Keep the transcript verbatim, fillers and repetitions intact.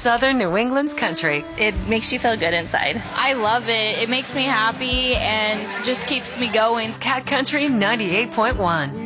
Southern New England's country. It makes you feel good inside. I love it. It makes me happy and just keeps me going. Cat Country ninety-eight point one.